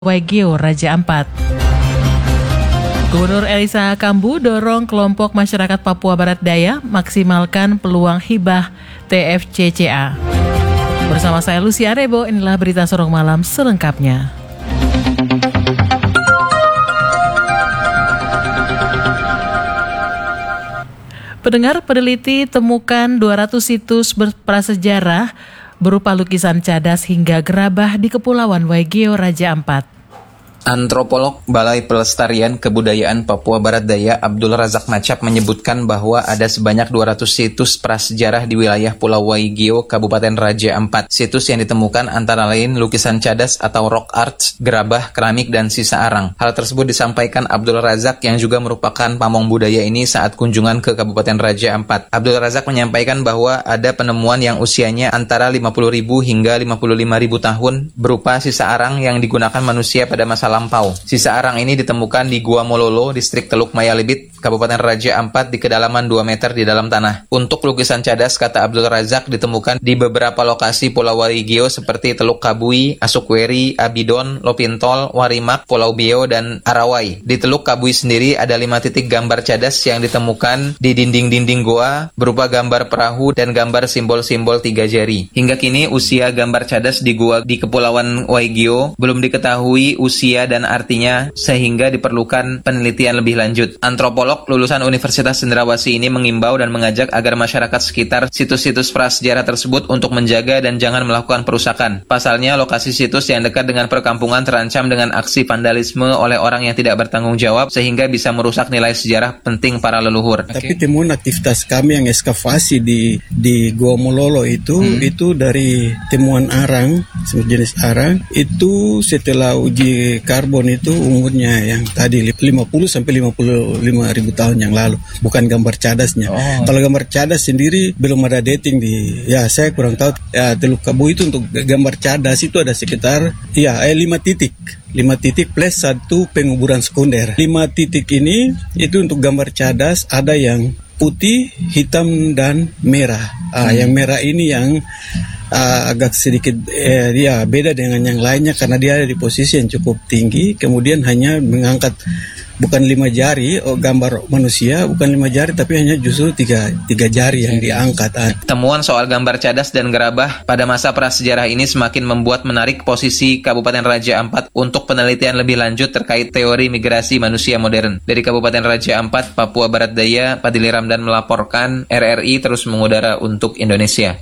Waigeo Raja Ampat. Gubernur Elisa Kambu dorong kelompok masyarakat Papua Barat Daya maksimalkan peluang hibah TFCCA. Bersama saya Lucia Rebo, inilah berita Sorong Malam selengkapnya. Pendengar, peneliti temukan 200 situs berprasejarah berupa lukisan cadas hingga gerabah di Kepulauan Waigeo Raja Ampat. Antropolog Balai Pelestarian Kebudayaan Papua Barat Daya Abdul Razak Macap menyebutkan bahwa ada sebanyak 200 situs prasejarah di wilayah Pulau Waigeo, Kabupaten Raja Ampat. Situs yang ditemukan antara lain lukisan cadas atau rock arts, gerabah, keramik, dan sisa arang. Hal tersebut disampaikan Abdul Razak yang juga merupakan pamong budaya ini saat kunjungan ke Kabupaten Raja Ampat. Abdul Razak menyampaikan bahwa ada penemuan yang usianya antara 50.000 hingga 55.000 tahun berupa sisa arang yang digunakan manusia pada masa lampau. Sisa arang ini ditemukan di Gua Mololo, distrik Teluk Mayalibit, Kabupaten Raja Ampat di kedalaman 2 meter di dalam tanah. Untuk lukisan cadas, kata Abdul Razak, ditemukan di beberapa lokasi Pulau Waigeo seperti Teluk Kabui, Asukweri, Abidon, Lopintol, Warimak, Pulau Bio, dan Arawai. Di Teluk Kabui sendiri ada 5 titik gambar cadas yang ditemukan di dinding-dinding goa berupa gambar perahu dan gambar simbol-simbol 3 jari. Hingga kini usia gambar cadas di gua di Kepulauan Waigeo belum diketahui usia dan artinya sehingga diperlukan penelitian lebih lanjut. Antropolog lulusan Universitas Cendrawasih ini mengimbau dan mengajak agar masyarakat sekitar situs-situs prasejarah tersebut untuk menjaga dan jangan melakukan perusakan. Pasalnya, lokasi situs yang dekat dengan perkampungan terancam dengan aksi vandalisme oleh orang yang tidak bertanggung jawab sehingga bisa merusak nilai sejarah penting para leluhur. Tapi temuan aktivitas kami yang ekskavasi di Gua Mololo itu dari temuan arang, jenis arang, itu setelah uji karbon itu umurnya yang tadi 50 sampai 55 ribu tahun yang lalu, bukan gambar cadasnya. Kalau gambar cadas sendiri belum ada dating saya kurang tahu. Teluk Kabu itu untuk gambar cadas itu ada sekitar 5 titik. 5 titik plus 1 penguburan sekunder. 5 titik ini itu untuk gambar cadas, ada yang putih, hitam, dan merah. Yang merah ini yang agak sedikit beda dengan yang lainnya karena dia ada di posisi yang cukup tinggi, kemudian hanya mengangkat bukan 5 jari, gambar manusia bukan 5 jari tapi hanya justru 3 jari yang diangkat. Temuan soal gambar cadas dan gerabah pada masa prasejarah ini semakin membuat menarik posisi Kabupaten Raja Ampat untuk penelitian lebih lanjut terkait teori migrasi manusia modern. Dari Kabupaten Raja Ampat, Papua Barat Daya, Padili Ramdan melaporkan. RRI terus mengudara untuk Indonesia.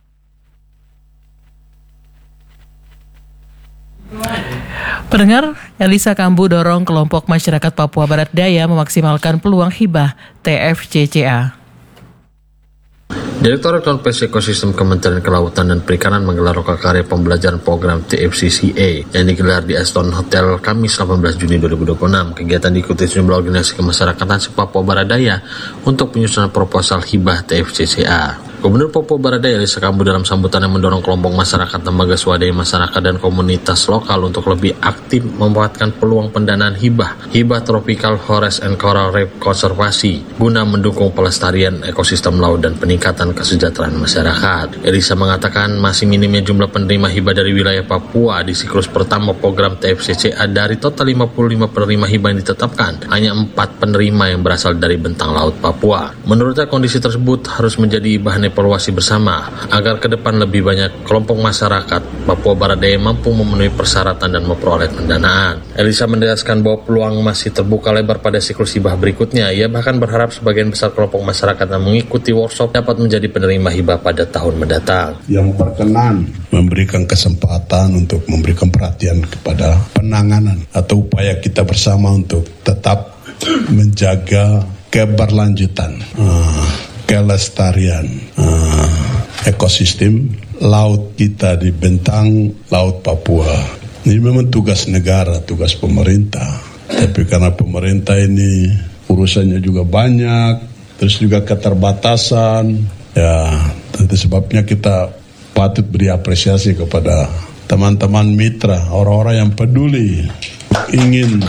Pendengar, Elisa Kambu dorong kelompok masyarakat Papua Barat Daya memaksimalkan peluang hibah TFCCA. Direktorat Konservasi Ekosistem Kementerian Kelautan dan Perikanan menggelar karya pembelajaran program TFCCA yang digelar di Aston Hotel Kamis 18 Juni 2026. Kegiatan diikuti sejumlah organisasi kemasyarakatan se-Papua Barat Daya untuk penyusunan proposal hibah TFCCA. Gubernur Papua Barat Daya Elisa Kambu dalam sambutannya mendorong kelompok masyarakat, lembaga swadaya masyarakat, dan komunitas lokal untuk lebih aktif memanfaatkan peluang pendanaan hibah tropical forest and coral reef konservasi guna mendukung pelestarian ekosistem laut dan peningkatan kesejahteraan masyarakat. Elisa mengatakan masih minimnya jumlah penerima hibah dari wilayah Papua di siklus pertama program TFCCA. Dari total 55 penerima hibah yang ditetapkan, hanya 4 penerima yang berasal dari bentang laut Papua. Menurutnya kondisi tersebut harus menjadi bahan evaluasi bersama agar ke depan lebih banyak kelompok masyarakat Papua Barat Daya mampu memenuhi persyaratan dan memperoleh pendanaan. Elisa menegaskan bahwa peluang masih terbuka lebar pada siklus hibah berikutnya. Ia bahkan berharap sebagian besar kelompok masyarakat yang mengikuti workshop dapat menjadi penerima hibah pada tahun mendatang. Yang berkenan memberikan kesempatan untuk memberikan perhatian kepada penanganan atau upaya kita bersama untuk tetap menjaga keberlanjutan kelestarian ekosistem laut kita di bentang laut Papua. Ini memang tugas negara, tugas pemerintah. Tapi karena pemerintah ini urusannya juga banyak, terus juga keterbatasan, tentu sebabnya kita patut beri apresiasi kepada teman-teman mitra, orang-orang yang peduli ingin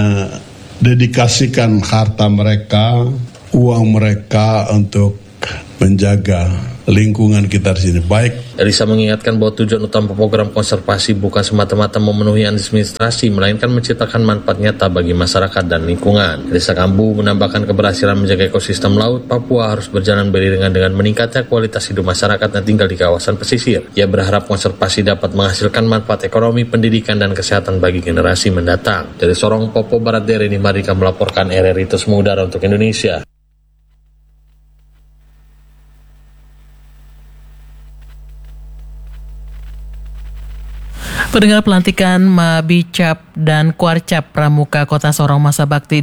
mendedikasikan harta mereka, uang mereka untuk menjaga lingkungan kita di sini baik. Elisa mengingatkan bahwa tujuan utama program konservasi bukan semata-mata memenuhi administrasi, melainkan menciptakan manfaat nyata bagi masyarakat dan lingkungan. Elisa Kambu menambahkan keberhasilan menjaga ekosistem laut Papua harus berjalan beriringan dengan meningkatnya kualitas hidup masyarakat yang tinggal di kawasan pesisir. Ia berharap konservasi dapat menghasilkan manfaat ekonomi, pendidikan, dan kesehatan bagi generasi mendatang. Dari Sorong, Papua Barat Daya, Rini Mardika melaporkan RRI Terus Mengudara untuk Indonesia. Pendengar, pelantikan Mabicap dan Kuarcap Pramuka Kota Sorong masa bakti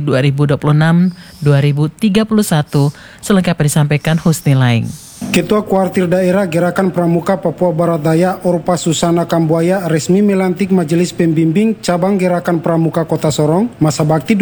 2026-2031 selengkapnya disampaikan Husni Laing. Ketua Kuartir Daerah Gerakan Pramuka Papua Barat Daya Orpa Susana Kambuaya resmi melantik Majelis Pembimbing Cabang Gerakan Pramuka Kota Sorong masa bakti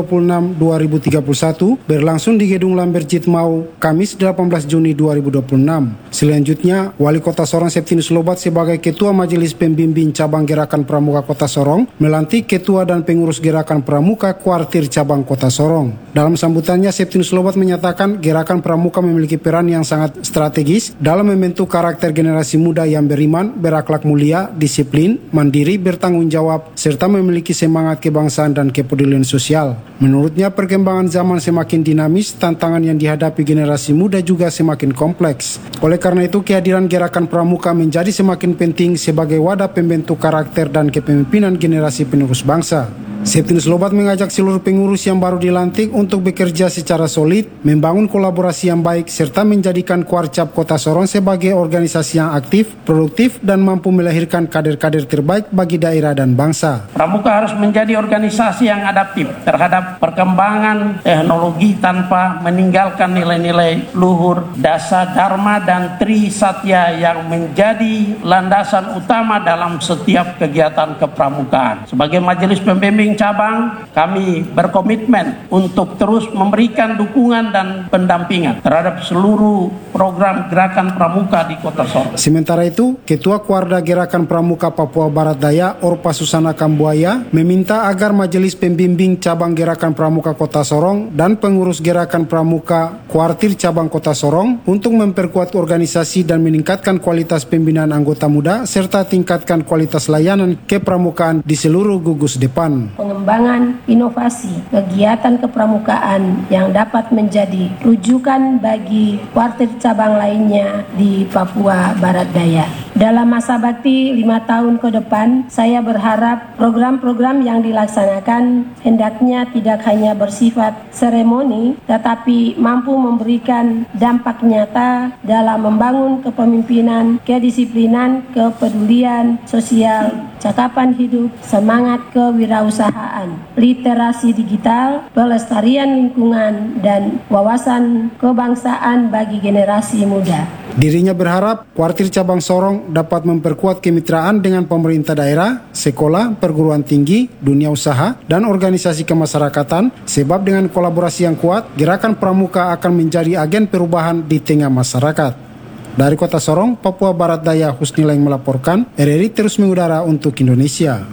2026-2031 berlangsung di Gedung Lamberjit Mau Kamis 18 Juni 2026. Selanjutnya, Wali Kota Sorong Septinus Lobat sebagai Ketua Majelis Pembimbing Cabang Gerakan Pramuka Kota Sorong melantik Ketua dan Pengurus Gerakan Pramuka Kuartir Cabang Kota Sorong. Dalam sambutannya, Septinus Lobat menyatakan Gerakan Pramuka memiliki peran yang sangat strategis dalam membentuk karakter generasi muda yang beriman, berakhlak mulia, disiplin, mandiri, bertanggung jawab, serta memiliki semangat kebangsaan dan kepedulian sosial. Menurutnya, perkembangan zaman semakin dinamis, tantangan yang dihadapi generasi muda juga semakin kompleks. Oleh karena itu, kehadiran Gerakan Pramuka menjadi semakin penting sebagai wadah pembentuk karakter dan kepemimpinan generasi penerus bangsa. Septinus Lobat mengajak seluruh pengurus yang baru dilantik untuk bekerja secara solid, membangun kolaborasi yang baik, serta menjadikan Kuarcap Kota Sorong sebagai organisasi yang aktif, produktif, dan mampu melahirkan kader-kader terbaik bagi daerah dan bangsa. Pramuka harus menjadi organisasi yang adaptif terhadap perkembangan teknologi tanpa meninggalkan nilai-nilai luhur, dasa, dharma, dan tri satya yang menjadi landasan utama dalam setiap kegiatan kepramukaan. Sebagai Majelis Pembimbing Cabang, kami berkomitmen untuk terus memberikan dukungan dan pendampingan terhadap seluruh program Gerakan Pramuka di Kota Sorong. Sementara itu, Ketua Kuarda Gerakan Pramuka Papua Barat Daya Orpa Susana Kambuaya meminta agar Majelis Pembimbing Cabang Gerakan Pramuka Kota Sorong dan pengurus Gerakan Pramuka Kuartir Cabang Kota Sorong untuk memperkuat organisasi dan meningkatkan kualitas pembinaan anggota muda serta tingkatkan kualitas layanan kepramukaan di seluruh gugus depan. Pengembangan inovasi kegiatan kepramukaan yang dapat menjadi rujukan bagi kuartir cabang lainnya di Papua Barat Daya. Dalam masa bakti 5 tahun ke depan, saya berharap program-program yang dilaksanakan hendaknya tidak hanya bersifat seremoni, tetapi mampu memberikan dampak nyata dalam membangun kepemimpinan, kedisiplinan, kepedulian sosial, cakapan hidup, semangat kewirausahaan, literasi digital, pelestarian lingkungan, dan wawasan kebangsaan bagi generasi muda. Dirinya berharap Kuartir Cabang Sorong dapat memperkuat kemitraan dengan pemerintah daerah, sekolah, perguruan tinggi, dunia usaha, dan organisasi kemasyarakatan, sebab dengan kolaborasi yang kuat, Gerakan Pramuka akan menjadi agen perubahan di tengah masyarakat. Dari Kota Sorong, Papua Barat Daya, Husni Laing melaporkan, RRI Terus Mengudara untuk Indonesia.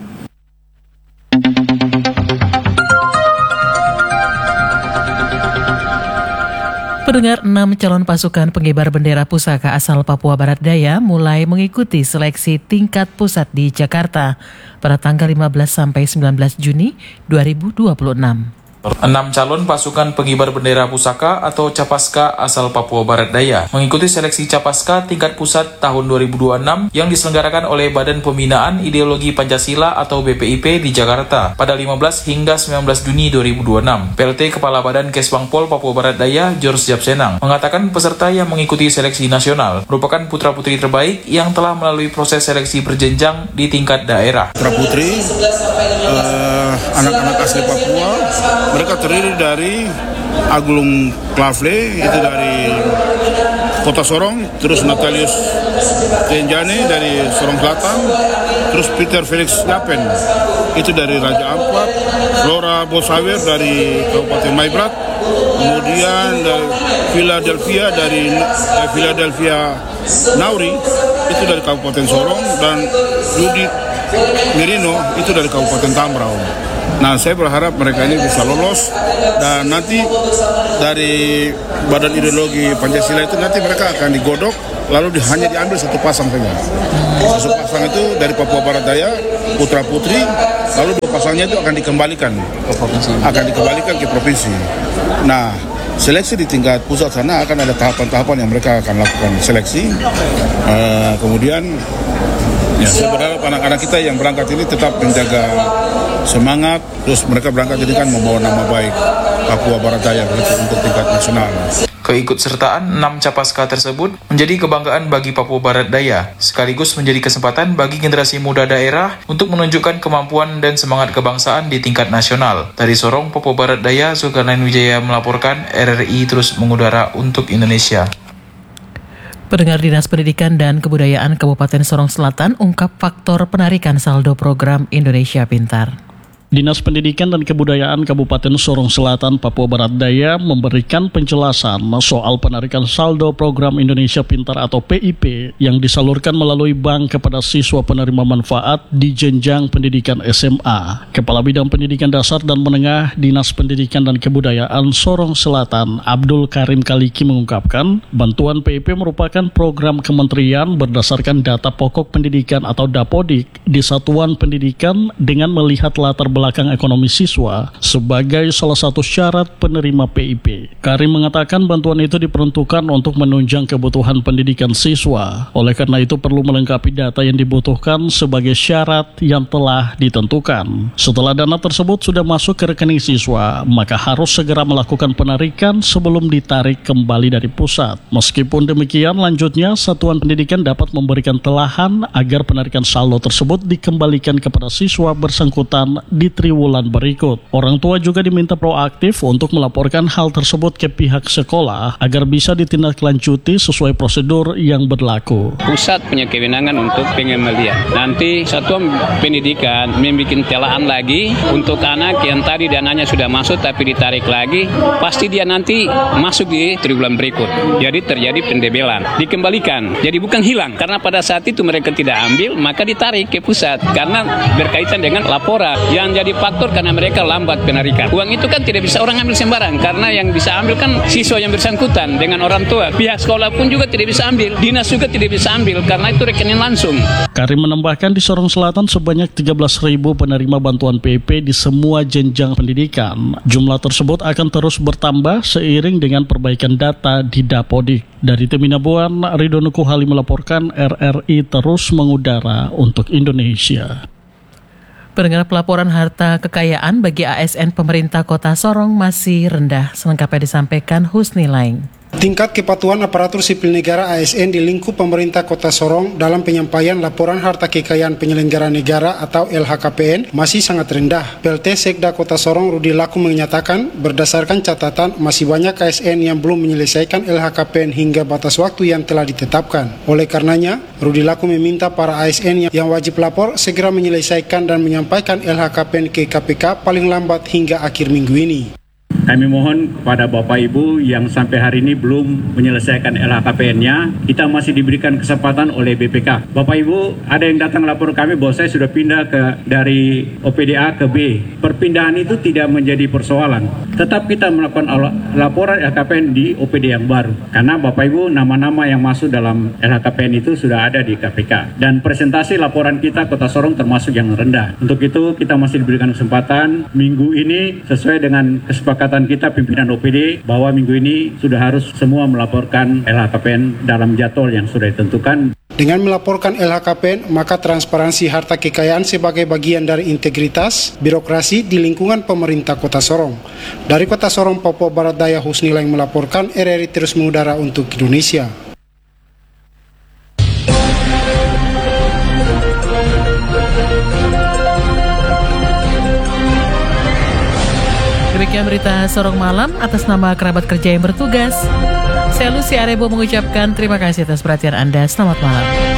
Pendengar, 6 calon pasukan pengibar bendera pusaka asal Papua Barat Daya mulai mengikuti seleksi tingkat pusat di Jakarta pada tanggal 15 sampai 19 Juni 2026. 6 calon pasukan pengibar bendera pusaka atau Capaska asal Papua Barat Daya mengikuti seleksi Capaska tingkat pusat tahun 2026 yang diselenggarakan oleh Badan Pembinaan Ideologi Pancasila atau BPIP di Jakarta pada 15 hingga 19 Juni 2026. PLT Kepala Badan Kesbangpol Papua Barat Daya, George Japsenang, mengatakan peserta yang mengikuti seleksi nasional merupakan putra-putri terbaik yang telah melalui proses seleksi berjenjang di tingkat daerah. Putra-putri, anak-anak asli Papua, mereka terdiri dari Aglum Klavle, itu dari Kota Sorong, terus Natalius Tenjane dari Sorong Selatan, terus Peter Felix Yapen, itu dari Raja Ampat, Flora Bosawer dari Kabupaten Maibrat, kemudian dari Philadelphia Nauri, itu dari Kabupaten Sorong, dan Judith Mirino, itu dari Kabupaten Tambrau. Nah, saya berharap mereka ini bisa lolos dan nanti dari Badan Ideologi Pancasila itu nanti mereka akan digodok lalu hanya diambil satu pasang saja. Satu pasang itu dari Papua Barat Daya, putra putri, lalu 2 pasangnya itu akan dikembalikan ke provinsi. Nah, seleksi di tingkat pusat sana akan ada tahapan-tahapan yang mereka akan lakukan seleksi. Kemudian saya berharap anak-anak kita yang berangkat ini tetap menjaga semangat, terus mereka berangkat ini kan membawa nama baik Papua Barat Daya untuk tingkat nasional. Keikutsertaan 6 capaska tersebut menjadi kebanggaan bagi Papua Barat Daya, sekaligus menjadi kesempatan bagi generasi muda daerah untuk menunjukkan kemampuan dan semangat kebangsaan di tingkat nasional. Dari Sorong, Papua Barat Daya, Zulkarnain Wijaya melaporkan, RRI terus mengudara untuk Indonesia. Pendengar, Dinas Pendidikan dan Kebudayaan Kabupaten Sorong Selatan ungkap faktor penarikan saldo program Indonesia Pintar. Dinas Pendidikan dan Kebudayaan Kabupaten Sorong Selatan, Papua Barat Daya memberikan penjelasan soal penarikan saldo program Indonesia Pintar atau PIP yang disalurkan melalui bank kepada siswa penerima manfaat di jenjang pendidikan SMA. Kepala Bidang Pendidikan Dasar dan Menengah Dinas Pendidikan dan Kebudayaan Sorong Selatan, Abdul Karim Kaliki mengungkapkan, bantuan PIP merupakan program kementerian berdasarkan data pokok pendidikan atau Dapodik di satuan pendidikan dengan melihat latar belakang ekonomi siswa sebagai salah satu syarat penerima PIP. Karim mengatakan bantuan itu diperuntukkan untuk menunjang kebutuhan pendidikan siswa. Oleh karena itu perlu melengkapi data yang dibutuhkan sebagai syarat yang telah ditentukan. Setelah dana tersebut sudah masuk ke rekening siswa, maka harus segera melakukan penarikan sebelum ditarik kembali dari pusat. Meskipun demikian, lanjutnya satuan pendidikan dapat memberikan telahan agar penarikan saldo tersebut dikembalikan kepada siswa bersangkutan di triwulan berikut. Orang tua juga diminta proaktif untuk melaporkan hal tersebut ke pihak sekolah agar bisa ditindaklanjuti sesuai prosedur yang berlaku. Pusat punya kewenangan untuk pengembalian. Nanti satuan pendidikan membuat telahan lagi untuk anak yang tadi dananya sudah masuk tapi ditarik lagi, pasti dia nanti masuk di triwulan berikut. Jadi terjadi pendebelan, dikembalikan. Jadi bukan hilang, karena pada saat itu mereka tidak ambil, maka ditarik ke pusat karena berkaitan dengan laporan. Yang jadi faktor karena mereka lambat penarikan. Uang itu kan tidak bisa orang ambil sembarang, karena yang bisa ambil kan siswa yang bersangkutan dengan orang tua. Pihak sekolah pun juga tidak bisa ambil, dinas juga tidak bisa ambil karena itu rekening langsung. Karim menambahkan di Sorong Selatan sebanyak 13.000 penerima bantuan PIP di semua jenjang pendidikan. Jumlah tersebut akan terus bertambah seiring dengan perbaikan data di Dapodik. Dari Teminabuan, Ridho Nukuhali melaporkan, RRI terus mengudara untuk Indonesia. Pendengar, pelaporan harta kekayaan bagi ASN pemerintah Kota Sorong masih rendah. Selengkapnya disampaikan Husni Laing. Tingkat kepatuhan aparatur sipil negara ASN di lingkup pemerintah Kota Sorong dalam penyampaian laporan harta kekayaan penyelenggara negara atau LHKPN masih sangat rendah. PLT Sekda Kota Sorong Rudi Laku menyatakan berdasarkan catatan masih banyak ASN yang belum menyelesaikan LHKPN hingga batas waktu yang telah ditetapkan. Oleh karenanya, Rudi Laku meminta para ASN yang wajib lapor segera menyelesaikan dan menyampaikan LHKPN ke KPK paling lambat hingga akhir minggu ini. Kami mohon kepada Bapak Ibu yang sampai hari ini belum menyelesaikan LHKPN-nya, kita masih diberikan kesempatan oleh BPK. Bapak Ibu, ada yang datang lapor kami bahwa saya sudah pindah dari OPDA ke B. Perpindahan itu tidak menjadi persoalan. Tetap kita melakukan laporan LHKPN di OPD yang baru. Karena Bapak Ibu, nama-nama yang masuk dalam LHKPN itu sudah ada di KPK. Dan presentasi laporan kita Kota Sorong termasuk yang rendah. Untuk itu kita masih diberikan kesempatan minggu ini sesuai dengan kesepakatan kita pimpinan OPD bahwa minggu ini sudah harus semua melaporkan LHKPN dalam jadwal yang sudah ditentukan. Dengan melaporkan LHKPN, maka transparansi harta kekayaan sebagai bagian dari integritas birokrasi di lingkungan pemerintah Kota Sorong. Dari Kota Sorong, Papua Barat Daya, Husni Laing melaporkan, RRI terus mengudara untuk Indonesia. Demikian berita Sorong Malam atas nama kerabat kerja yang bertugas. Saya Lucy Arebo mengucapkan terima kasih atas perhatian Anda. Selamat malam.